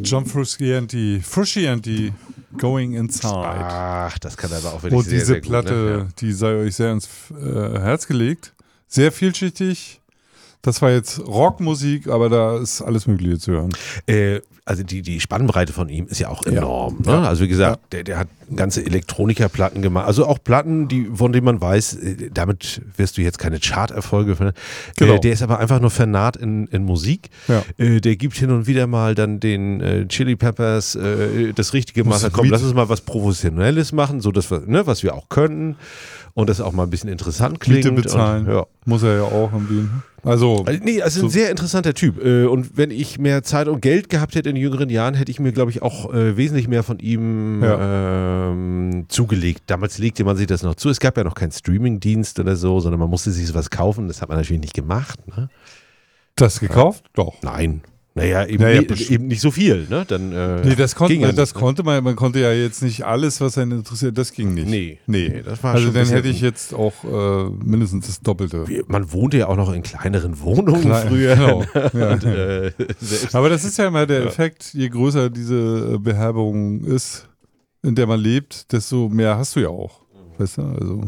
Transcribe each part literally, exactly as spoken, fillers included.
John Frusciante, Frusciante, Going Inside. Ach, das kann aber auch wirklich Und sehr, diese sehr gut, Platte, ne? Ja. die sei euch sehr ins äh, Herz gelegt. Sehr vielschichtig. Das war jetzt Rockmusik, aber da ist alles Mögliche zu hören. Äh, also die, die Spannbreite von ihm ist ja auch enorm. Ja. Ne? Also wie gesagt, Ja. der, der hat ganze Elektronikerplatten gemacht. Also auch Platten, die, von denen man weiß, äh, damit wirst du jetzt keine Charterfolge finden. Genau. Äh, der ist aber einfach nur vernarrt in, in Musik. Ja. Äh, der gibt hin und wieder mal dann den äh, Chili Peppers äh, das Richtige machen. Komm, lass uns mal was Professionelles machen, so dass wir, ne, was wir auch könnten. Und das auch mal ein bisschen interessant klingt. Miete bezahlen. Und, ja. Muss er ja auch irgendwie. Also, Also, nee, also ein so sehr interessanter Typ. Äh, Und wenn ich mehr Zeit und Geld gehabt hätte in jüngeren Jahren, hätte ich mir, glaube ich, auch äh, wesentlich mehr von ihm Ja. ähm, zugelegt. Damals legte man sich das noch zu. Es gab ja noch keinen Streamingdienst oder so, sondern man musste sich sowas kaufen. Das hat man natürlich nicht gemacht. Ne? das gekauft? Doch. Nein. Naja, eben, Naja, nie- bestimmt. eben nicht so viel. Ne? Dann, äh, Nee, das, konnte, ging ja das nicht, ne? konnte man, man konnte ja jetzt nicht alles, was einen interessiert, das ging nicht. Nee, nee. nee, das war also schon dann ein bisschen- hätte ich jetzt auch äh, mindestens das Doppelte. Man wohnte ja auch noch in kleineren Wohnungen Klein- früher. genau. Ja. Und, äh, selbst- Aber das ist ja immer der Effekt, je größer diese äh, Beherbergung ist, in der man lebt, desto mehr hast du ja auch. Weißt du, also.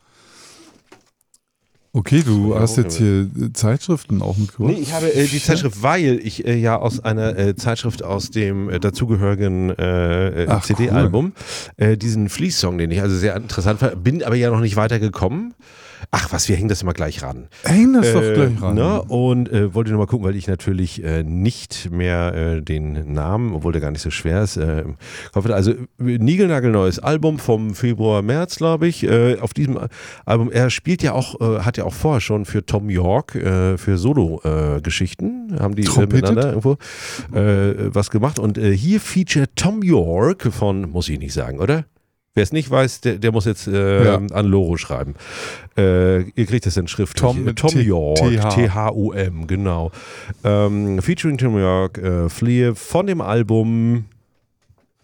Okay, du Ja, hast jetzt hier äh, Zeitschriften auch mitgebracht. Nee, ich habe äh, die Zeitschrift, weil ich äh, ja aus einer äh, Zeitschrift aus dem äh, dazugehörigen äh, äh, Ach, C D-Album äh, diesen Flea-Song, den ich also sehr interessant fand, bin aber ja noch nicht weitergekommen. Ach was, wir hängen das immer gleich ran. Häng das doch Äh, gleich ran. Ne? Und äh, wollte nur mal gucken, weil ich natürlich äh, nicht mehr äh, den Namen, obwohl der gar nicht so schwer ist, äh, im Kopf hatte. Also äh, niegelnagelneues Album vom Februar, März, glaube ich. Äh, auf diesem Album, er spielt ja auch, äh, hat ja auch vorher schon für Tom York, äh, für Solo-Geschichten, haben die äh, Trompetet? miteinander irgendwo äh, was gemacht. Und äh, hier feature Tom York von, muss ich nicht sagen, oder? Wer es nicht weiß, der, der muss jetzt äh, Ja. an Loro schreiben. Äh, ihr kriegt das in Schrift. Tom mit Tom T- York, T H. T H U M, genau. Ähm, featuring Tom York, äh, Flea von dem Album